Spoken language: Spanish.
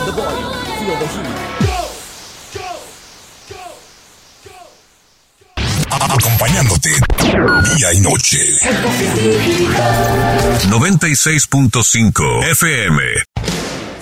the volume, feel the heat. Acompañándote día y noche. 96.5 FM.